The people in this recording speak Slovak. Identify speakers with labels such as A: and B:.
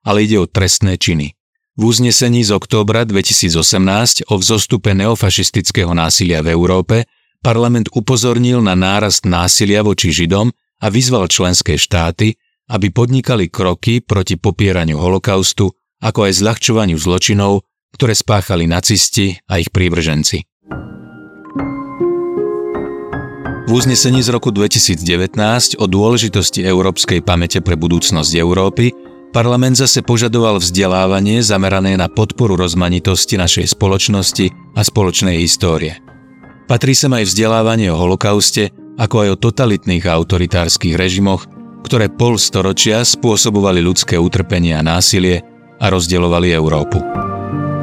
A: ale ide o trestné činy. V uznesení z októbra 2018 o vzostupe neofašistického násilia v Európe parlament upozornil na nárast násilia voči Židom a vyzval členské štáty, aby podnikali kroky proti popieraniu holokaustu, ako aj zľahčovaniu zločinov, ktoré spáchali nacisti a ich prívrženci. V uznesení z roku 2019 o dôležitosti európskej pamäte pre budúcnosť Európy parlament zase požadoval vzdelávanie zamerané na podporu rozmanitosti našej spoločnosti a spoločnej histórie. Patrí sem aj vzdelávanie o holokauste, ako aj o totalitných a autoritárskych režimoch, ktoré polstoročia spôsobovali ľudské utrpenie a násilie a rozdeľovali Európu.